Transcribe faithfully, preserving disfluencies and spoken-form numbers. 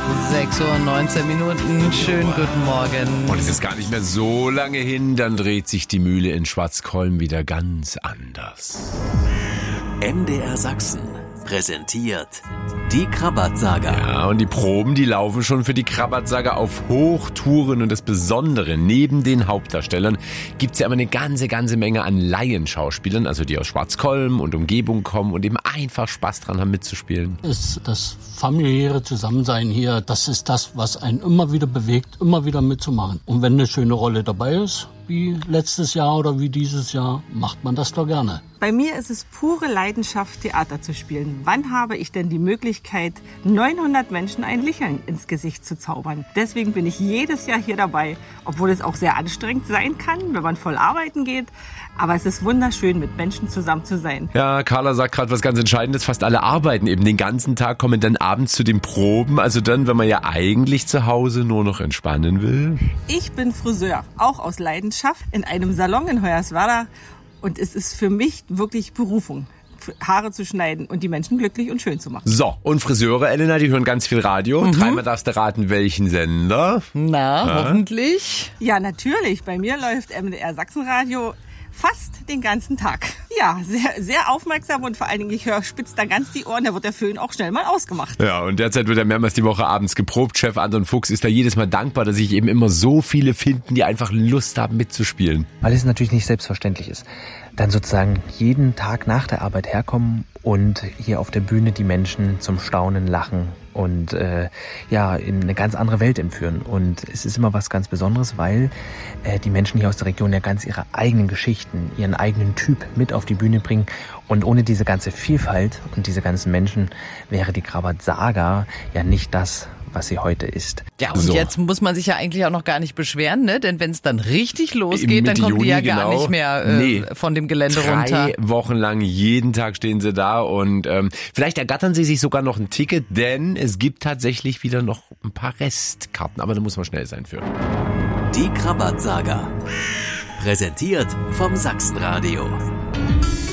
sechs Uhr neunzehn Minuten. Schönen guten Morgen. Und es ist gar nicht mehr so lange hin, dann dreht sich die Mühle in Schwarzkolm wieder ganz anders. M D R Sachsen präsentiert die Krabat-Saga. Ja, und die Proben, die laufen schon für die Krabat-Saga auf Hochtouren. Und das Besondere, neben den Hauptdarstellern gibt's ja immer eine ganze, ganze Menge an Laienschauspielern, also die aus Schwarzkolm und Umgebung kommen und eben einfach Spaß dran haben mitzuspielen. Ist das familiäre Zusammensein hier, das ist das, was einen immer wieder bewegt, immer wieder mitzumachen. Und wenn eine schöne Rolle dabei ist, wie letztes Jahr oder wie dieses Jahr, macht man das doch gerne. Bei mir ist es pure Leidenschaft, Theater zu spielen. Wann habe ich denn die Möglichkeit, neunhundert Menschen ein Lächeln ins Gesicht zu zaubern? Deswegen bin ich jedes Jahr hier dabei, obwohl es auch sehr anstrengend sein kann, wenn man voll arbeiten geht. Aber es ist wunderschön, mit Menschen zusammen zu sein. Ja, Carla sagt gerade was ganz Entscheidendes. Fast alle arbeiten eben den ganzen Tag, kommen dann abends zu den Proben. Also dann, wenn man ja eigentlich zu Hause nur noch entspannen will. Ich bin Friseur, auch aus Leidenschaft, in einem Salon in Hoyerswerda. Und es ist für mich wirklich Berufung, Haare zu schneiden und die Menschen glücklich und schön zu machen. So, und Friseure, Elena, die hören ganz viel Radio. Mhm. Dreimal darfst du raten, welchen Sender. Na, ja. Hoffentlich. Ja, natürlich. Bei mir läuft M D R Sachsenradio fast den ganzen Tag. Ja, sehr, sehr aufmerksam und vor allen Dingen, ich höre, spitzt da ganz die Ohren, da wird der Föhn auch schnell mal ausgemacht. Ja, und derzeit wird er mehrmals die Woche abends geprobt. Chef Anton Fuchs ist da jedes Mal dankbar, dass sich eben immer so viele finden, die einfach Lust haben mitzuspielen. Weil es natürlich nicht selbstverständlich ist. Dann sozusagen jeden Tag nach der Arbeit herkommen und hier auf der Bühne die Menschen zum Staunen, Lachen und äh, ja in eine ganz andere Welt entführen. Und es ist immer was ganz Besonderes, weil äh, die Menschen hier aus der Region ja ganz ihre eigenen Geschichten, ihren eigenen Typ mit auf die Bühne bringen. Und ohne diese ganze Vielfalt und diese ganzen Menschen wäre die Krabat-Saga ja nicht das, was sie heute ist. Ja, und so. Jetzt muss man sich ja eigentlich auch noch gar nicht beschweren, ne? Denn wenn es dann richtig losgeht, Mitte dann kommen Juni, die ja genau. gar nicht mehr äh, nee. von dem Gelände Drei runter. Wochen lang, jeden Tag stehen sie da und ähm, vielleicht ergattern sie sich sogar noch ein Ticket, denn es gibt tatsächlich wieder noch ein paar Restkarten, aber da muss man schnell sein für. Die Krabat-Saga. Präsentiert vom Sachsenradio.